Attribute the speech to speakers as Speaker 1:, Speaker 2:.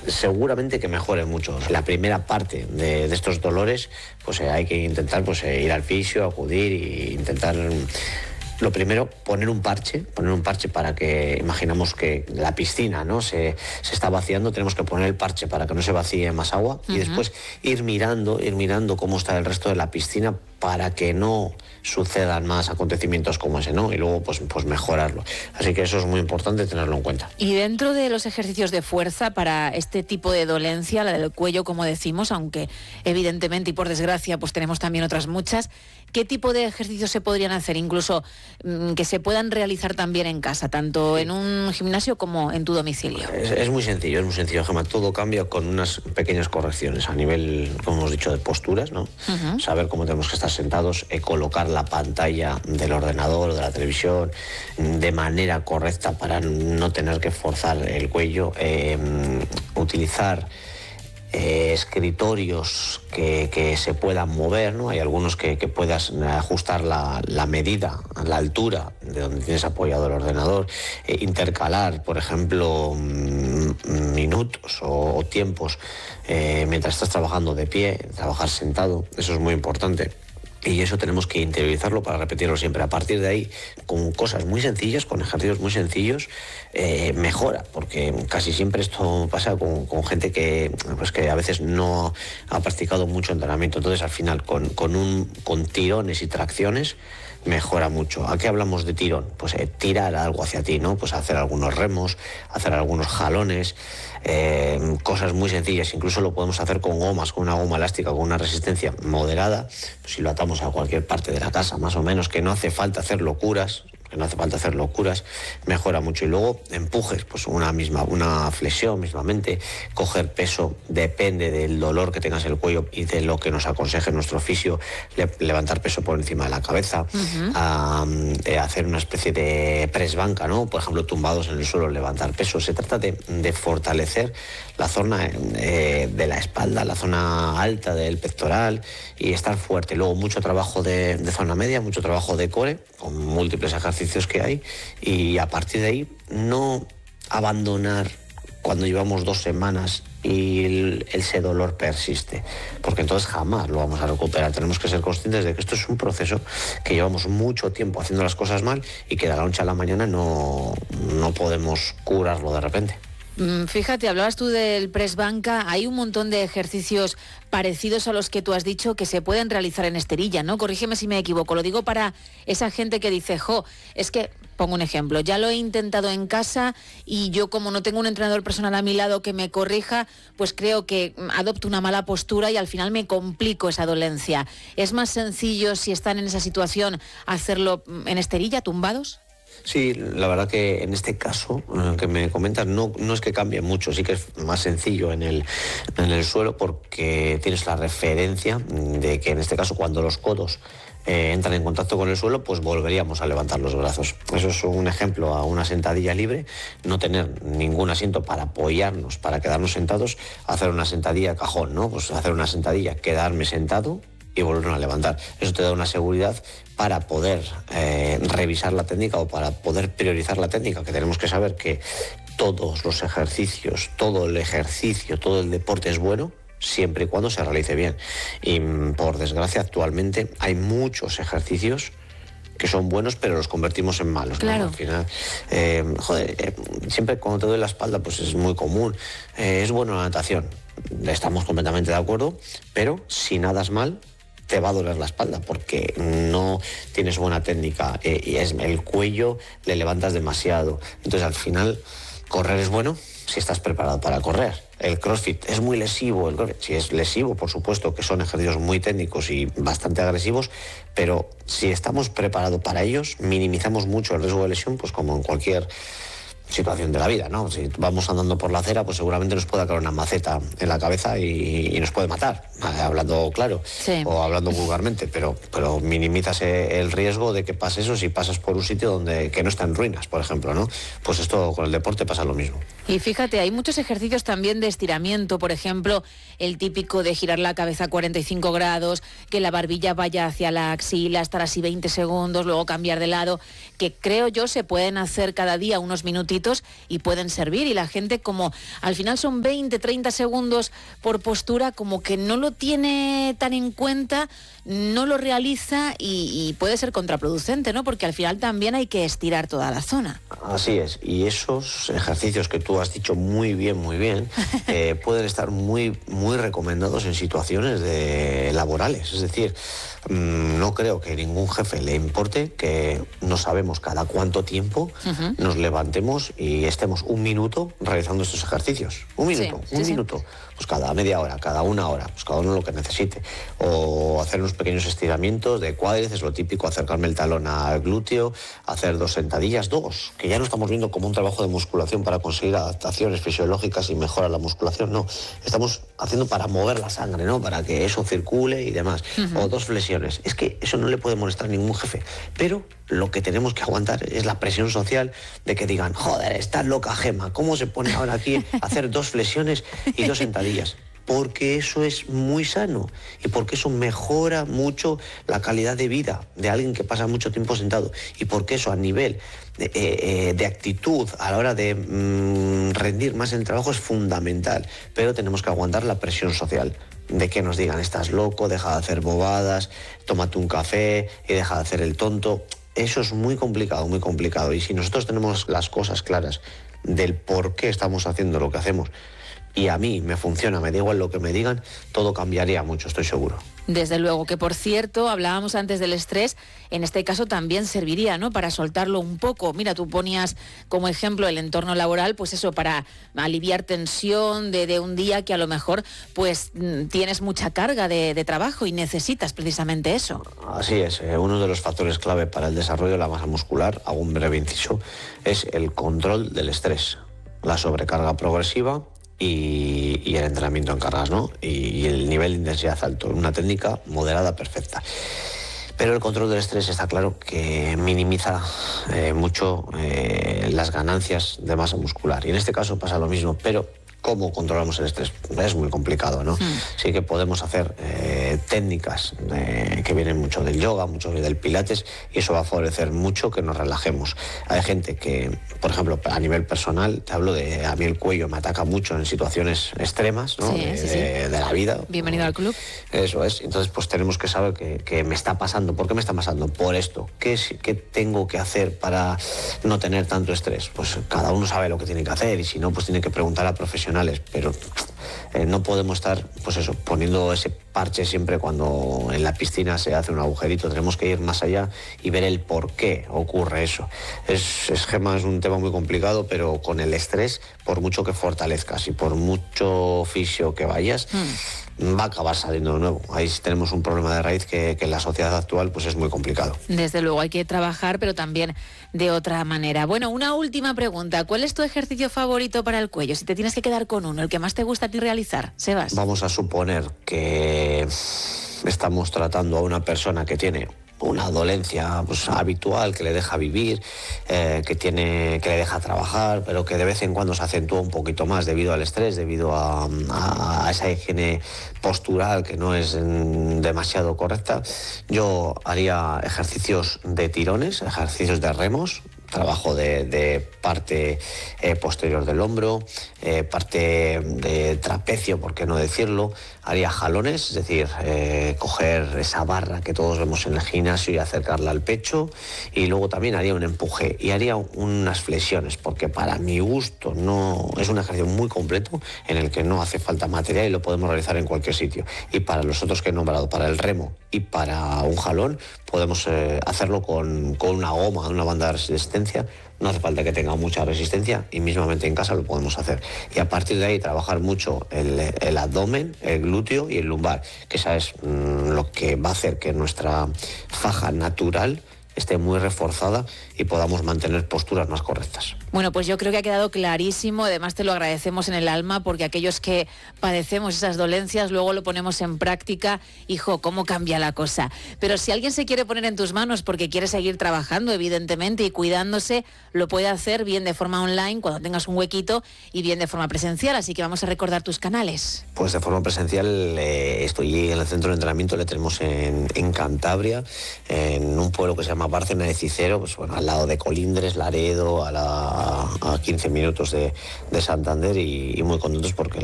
Speaker 1: seguramente que mejore mucho. La primera parte de estos dolores, pues hay que intentar ir al fisio, acudir e intentar... Lo primero, poner un parche para que, imaginamos que la piscina, ¿no?, se está vaciando, tenemos que poner el parche para que no se vacíe más agua, y después ir mirando cómo está el resto de la piscina para que no sucedan más acontecimientos como ese, ¿no? Y luego pues mejorarlo. Así que eso es muy importante tenerlo en cuenta.
Speaker 2: Y dentro de los ejercicios de fuerza para este tipo de dolencia, la del cuello, como decimos, aunque evidentemente y por desgracia pues tenemos también otras muchas, ¿qué tipo de ejercicios se podrían hacer, incluso que se puedan realizar también en casa, tanto en un gimnasio como en tu domicilio?
Speaker 1: Es muy sencillo, Gemma. Todo cambia con unas pequeñas correcciones a nivel, como hemos dicho, de posturas, ¿no? Saber cómo tenemos que estar sentados, colocar la pantalla del ordenador o de la televisión de manera correcta para no tener que forzar el cuello, utilizar escritorios que se puedan mover, ¿no? Hay algunos que puedas ajustar la medida, la altura de donde tienes apoyado el ordenador, intercalar, por ejemplo, minutos o tiempos mientras estás trabajando de pie, trabajar sentado. Eso es muy importante. Y eso tenemos que interiorizarlo para repetirlo siempre. A partir de ahí, con cosas muy sencillas, con ejercicios muy sencillos, mejora, porque casi siempre esto pasa con gente que a veces no ha practicado mucho entrenamiento. Entonces, al final, con tirones y tracciones, mejora mucho. ¿A qué hablamos de tirón? Pues tirar algo hacia ti, ¿no? Pues hacer algunos remos, hacer algunos jalones, cosas muy sencillas. Incluso lo podemos hacer con gomas, con una goma elástica, con una resistencia moderada, pues si lo atamos a cualquier parte de la casa, más o menos, que no hace falta hacer locuras, mejora mucho. Y luego empujes, pues una flexión mismamente, coger peso, depende del dolor que tengas en el cuello y de lo que nos aconseje nuestro fisio, levantar peso por encima de la cabeza, hacer una especie de press banca, ¿no? Por ejemplo, tumbados en el suelo, levantar peso. Se trata de fortalecer la zona de la espalda, la zona alta del pectoral, y estar fuerte. Luego mucho trabajo de zona media, mucho trabajo de core, con múltiples ejercicios que hay, y a partir de ahí no abandonar cuando llevamos 2 semanas y ese dolor persiste, porque entonces jamás lo vamos a recuperar. Tenemos que ser conscientes de que esto es un proceso que llevamos mucho tiempo haciendo las cosas mal y que de la noche a la mañana no podemos curarlo de repente.
Speaker 2: Fíjate, hablabas tú del press banca, hay un montón de ejercicios parecidos a los que tú has dicho que se pueden realizar en esterilla, ¿no? Corrígeme si me equivoco, lo digo para esa gente que dice, es que, pongo un ejemplo, ya lo he intentado en casa y yo como no tengo un entrenador personal a mi lado que me corrija, pues creo que adopto una mala postura y al final me complico esa dolencia. ¿Es más sencillo, si están en esa situación, hacerlo en esterilla, tumbados?
Speaker 1: Sí, la verdad que en este caso que me comentas no es que cambie mucho, sí que es más sencillo en el suelo, porque tienes la referencia de que en este caso cuando los codos entran en contacto con el suelo, pues volveríamos a levantar los brazos. Eso es un ejemplo a una sentadilla libre, no tener ningún asiento para apoyarnos, para quedarnos sentados, hacer una sentadilla cajón, ¿no? Pues hacer una sentadilla, quedarme sentado y volver a levantar. Eso te da una seguridad para poder revisar la técnica o para poder priorizar la técnica, que tenemos que saber que todos los ejercicios, todo el deporte es bueno, siempre y cuando se realice bien. Y por desgracia actualmente hay muchos ejercicios que son buenos, pero los convertimos en malos, ¿no?
Speaker 2: Claro.
Speaker 1: Al final, siempre cuando te duele la espalda, pues es muy común. Es bueno la natación, estamos completamente de acuerdo, pero si nadas mal, te va a doler la espalda porque no tienes buena técnica, y el cuello le levantas demasiado. Entonces, al final, correr es bueno si estás preparado para correr. El CrossFit es muy lesivo, sí es lesivo, por supuesto, que son ejercicios muy técnicos y bastante agresivos, pero si estamos preparados para ellos, minimizamos mucho el riesgo de lesión, pues como en cualquier situación de la vida, ¿no? Si vamos andando por la acera, pues seguramente nos puede caer una maceta en la cabeza y nos puede matar, hablando claro,
Speaker 2: sí,
Speaker 1: o hablando vulgarmente, pero minimizas el riesgo de que pase eso si pasas por un sitio que no está en ruinas, por ejemplo, ¿no? Pues esto con el deporte pasa lo mismo.
Speaker 2: Y fíjate, hay muchos ejercicios también de estiramiento, por ejemplo, el típico de girar la cabeza a 45 grados, que la barbilla vaya hacia la axila, estar así 20 segundos, luego cambiar de lado, que creo yo se pueden hacer cada día unos minutitos cortitos y pueden servir, y la gente, como al final son 20, 30 segundos por postura, como que no lo tiene tan en cuenta, no lo realiza y puede ser contraproducente, ¿no? Porque al final también hay que estirar toda la zona.
Speaker 1: Así es, y esos ejercicios que tú has dicho muy bien, pueden estar muy recomendados en situaciones laborales. Es decir, no creo que a ningún jefe le importe que no sabemos cada cuánto tiempo nos levantemos y estemos un minuto realizando estos ejercicios. Un minuto. Pues cada media hora, cada una hora, pues cada uno lo que necesite. O hacer unos pequeños estiramientos de cuádriceps, lo típico, acercarme el talón al glúteo, hacer 2 sentadillas, que ya no estamos viendo como un trabajo de musculación para conseguir adaptaciones fisiológicas y mejorar la musculación, no. Estamos haciendo para mover la sangre, ¿no? Para que eso circule y demás. O 2 flexiones. Es que eso no le puede molestar a ningún jefe. Pero lo que tenemos que aguantar es la presión social de que digan, joder, estás loca, Gema, ¿cómo se pone ahora aquí a hacer 2 flexiones y 2 sentadillas? Porque eso es muy sano y porque eso mejora mucho la calidad de vida de alguien que pasa mucho tiempo sentado, y porque eso a nivel de actitud a la hora de rendir más en el trabajo es fundamental. Pero tenemos que aguantar la presión social de que nos digan, estás loco, deja de hacer bobadas, tómate un café y deja de hacer el tonto. Eso es muy complicado, y si nosotros tenemos las cosas claras del por qué estamos haciendo lo que hacemos, y a mí me funciona, me da igual lo que me digan, todo cambiaría mucho, estoy seguro.
Speaker 2: Desde luego, que por cierto, hablábamos antes del estrés, en este caso también serviría, ¿no?, para soltarlo un poco. Mira, tú ponías como ejemplo el entorno laboral, pues eso, para aliviar tensión de un día que a lo mejor pues tienes mucha carga de trabajo y necesitas precisamente eso.
Speaker 1: Así es, uno de los factores clave para el desarrollo de la masa muscular, hago un breve inciso, es el control del estrés, la sobrecarga progresiva y el entrenamiento en cargas, ¿no? Y el nivel de intensidad alto, una técnica moderada perfecta. Pero el control del estrés está claro que minimiza mucho las ganancias de masa muscular, y en este caso pasa lo mismo, pero ¿cómo controlamos el estrés? Es muy complicado, ¿no? Sí que podemos hacer técnicas que vienen mucho del yoga, mucho del pilates, y eso va a favorecer mucho que nos relajemos. Hay gente que, por ejemplo, a nivel personal, te hablo de, a mí el cuello me ataca mucho en situaciones extremas, ¿no? De la vida.
Speaker 2: Bienvenido al club.
Speaker 1: Eso es. Entonces, pues tenemos que saber que me está pasando. ¿Por qué me está pasando? Por esto. ¿Qué tengo que hacer para no tener tanto estrés? Pues cada uno sabe lo que tiene que hacer, y si no, pues tiene que preguntar a profesionales. Pero no podemos estar, pues eso, poniendo ese parche siempre cuando en la piscina se hace un agujerito. Tenemos que ir más allá y ver el por qué ocurre eso. Gema, es un tema muy complicado, pero con el estrés, por mucho que fortalezcas y por mucho fisio que vayas, va a acabar saliendo de nuevo. Ahí sí tenemos un problema de raíz que en la sociedad actual pues es muy complicado.
Speaker 2: Desde luego hay que trabajar, pero también de otra manera. Bueno, una última pregunta. ¿Cuál es tu ejercicio favorito para el cuello? Si te tienes que quedar con uno, el que más te gusta a ti realizar, Sebas.
Speaker 1: Vamos a suponer que estamos tratando a una persona que tiene una dolencia pues habitual, que le deja vivir, que le deja trabajar, pero que de vez en cuando se acentúa un poquito más debido al estrés, debido a esa higiene postural que no es demasiado correcta. Yo haría ejercicios de tirones, ejercicios de remos, trabajo de parte posterior del hombro, parte de trapecio, por qué no decirlo. Haría jalones, es decir, coger esa barra que todos vemos en el gimnasio y acercarla al pecho, y luego también haría un empuje y haría unas flexiones, porque para mi gusto no es un ejercicio muy completo en el que no hace falta material y lo podemos realizar en cualquier sitio. Y para los otros que he nombrado, para el remo y para un jalón, podemos hacerlo con una goma, una banda de resistencia. No hace falta que tenga mucha resistencia y mismamente en casa lo podemos hacer. Y a partir de ahí trabajar mucho el abdomen, el glúteo y el lumbar, que eso es lo que va a hacer que nuestra faja natural esté muy reforzada y podamos mantener posturas más correctas.
Speaker 2: Bueno, pues yo creo que ha quedado clarísimo. Además te lo agradecemos en el alma, porque aquellos que padecemos esas dolencias luego lo ponemos en práctica. Hijo, cómo cambia la cosa. Pero si alguien se quiere poner en tus manos porque quiere seguir trabajando, evidentemente, y cuidándose, lo puede hacer bien de forma online cuando tengas un huequito, y bien de forma presencial. Así que vamos a recordar tus canales.
Speaker 1: Pues de forma presencial estoy en el centro de entrenamiento, le tenemos en Cantabria, en un pueblo que se llama próxima Bárcena de Cicero, pues bueno, al lado de Colindres, Laredo, a 15 minutos de Santander y muy contentos porque